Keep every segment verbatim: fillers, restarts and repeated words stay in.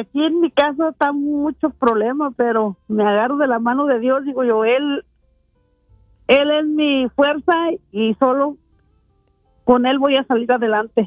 aquí en mi casa está mucho problema, pero me agarro de la mano de Dios, digo yo, Él, Él es mi fuerza y solo con Él voy a salir adelante.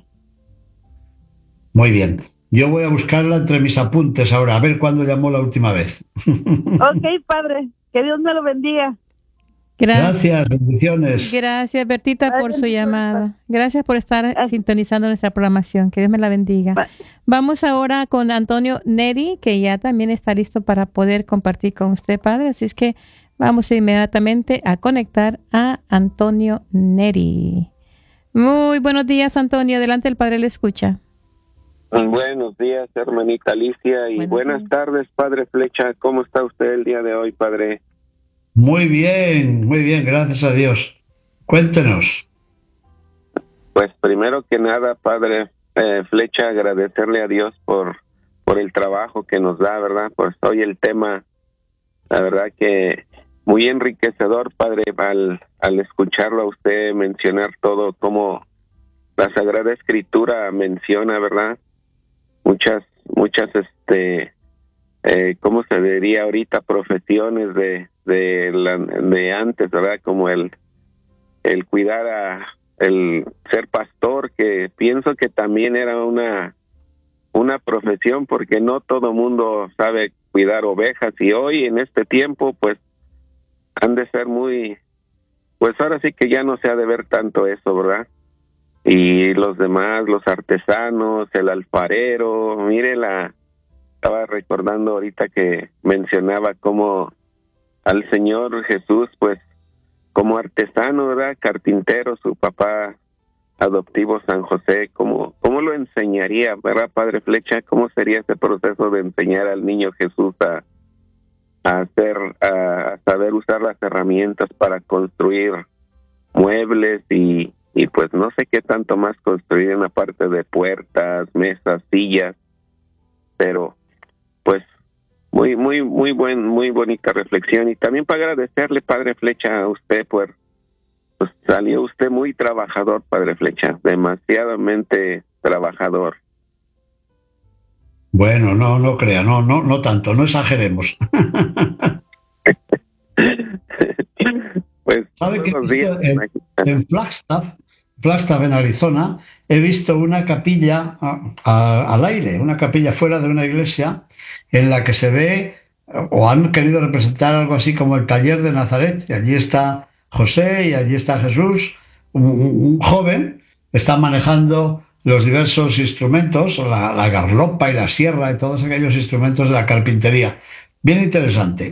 Muy bien. Yo voy a buscarla entre mis apuntes ahora, a ver cuándo llamó la última vez. Ok, padre, que Dios me lo bendiga. Gracias, bendiciones. Gracias, Bertita, Ay, por su bendiciones, llamada. Gracias por estar Ay. sintonizando nuestra programación. Que Dios me la bendiga. Bye. Vamos ahora con Antonio Neri, que ya también está listo para poder compartir con usted, padre. Así es que vamos inmediatamente a conectar a Antonio Neri. Muy buenos días, Antonio. Adelante, el padre le escucha. Buenos días, hermanita Alicia, y Buenos buenas días. tardes, padre Flecha. ¿Cómo está usted el día de hoy, padre? Muy bien, muy bien, gracias a Dios. Cuéntenos. Pues primero que nada, padre eh, Flecha, agradecerle a Dios por, por el trabajo que nos da, ¿verdad? Pues hoy el tema, la verdad que muy enriquecedor, padre, al, al escucharlo a usted mencionar todo, como la Sagrada Escritura menciona, ¿verdad? Muchas, muchas, este, eh, ¿cómo se diría ahorita? Profesiones de, de, la, de antes, ¿verdad? Como el, el cuidar a, el ser pastor, que pienso que también era una, una profesión, porque no todo mundo sabe cuidar ovejas, y hoy en este tiempo, pues, han de ser muy, pues ahora sí que ya no se ha de ver tanto eso, ¿verdad? Y los demás, los artesanos, el alfarero, mire, la estaba recordando ahorita que mencionaba cómo al Señor Jesús, pues, como artesano, ¿verdad? Carpintero, su papá adoptivo San José, ¿cómo, cómo lo enseñaría, verdad, padre Flecha? ¿Cómo sería ese proceso de enseñar al niño Jesús a, a hacer, a saber usar las herramientas para construir muebles y y pues no sé qué tanto más construir en la parte de puertas, mesas, sillas, pero pues muy muy muy buen muy bonita reflexión, y también para agradecerle, padre Flecha, a usted por, pues salió usted muy trabajador, padre Flecha, demasiadamente trabajador. Bueno, no, no crea, no, no, no tanto, no exageremos. Pues ¿Sabe que he todos los días visto en, en Flagstaff, Flagstaff en Arizona, he visto una capilla a- a- al aire, una capilla fuera de una iglesia en la que se ve, o han querido representar algo así como el taller de Nazaret, y allí está José y allí está Jesús, un, un- un joven está manejando los diversos instrumentos, la, la garlopa y la sierra y todos aquellos instrumentos de la carpintería. Bien interesante.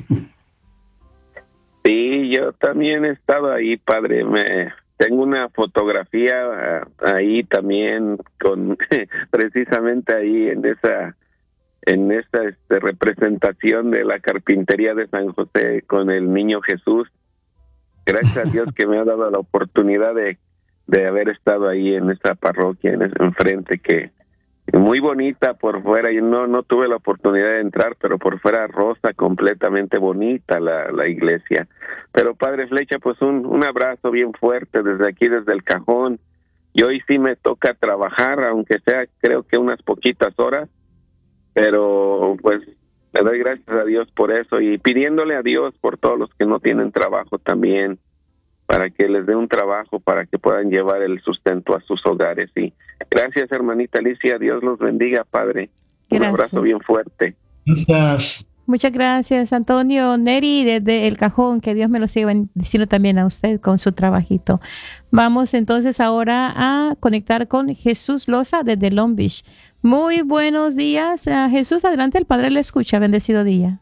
Sí, yo también he estado ahí, padre. Me tengo una fotografía uh, ahí también con precisamente ahí en esa en esa este, representación de la carpintería de San José con el niño Jesús. Gracias a Dios que me ha dado la oportunidad de, de haber estado ahí en esa parroquia, en ese enfrente, que muy bonita por fuera. Yo no no tuve la oportunidad de entrar, pero por fuera rosa, completamente bonita la, la iglesia. Pero padre Flecha, pues un, un abrazo bien fuerte desde aquí, desde el Cajón. Y hoy sí me toca trabajar, aunque sea creo que unas poquitas horas, pero pues le doy gracias a Dios por eso, y pidiéndole a Dios por todos los que no tienen trabajo también, para que les dé un trabajo, para que puedan llevar el sustento a sus hogares. Y gracias, hermanita Alicia, Dios los bendiga, padre. Un Gracias. abrazo bien fuerte. Gracias. Muchas gracias, Antonio Neri, desde El Cajón. Que Dios me lo siga bendiciendo también a usted con su trabajito. Vamos entonces ahora a conectar con Jesús Loza desde Long Beach. Muy buenos días, uh, Jesús. Adelante, el Padre le escucha. Bendecido día.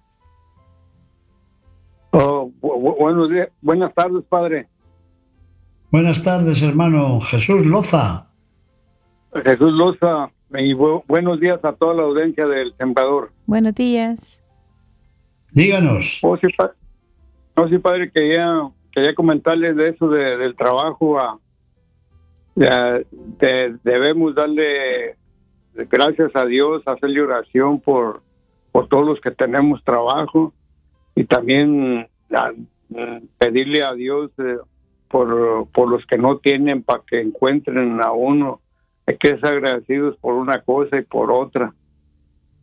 Oh, bu bu buenos días, buenas tardes, padre. Buenas tardes, hermano Jesús Loza. Jesús Loza, y bu buenos días a toda la audiencia del Sembrador. Buenos días. Díganos. Oh, sí, pa no, sí, padre, quería, quería comentarles de eso, de, del trabajo. A, de, de, debemos darle gracias a Dios, hacerle oración por, por todos los que tenemos trabajo, y también a, pedirle a Dios eh, por, por los que no tienen, para que encuentren a uno. Hay que ser agradecidos por una cosa y por otra.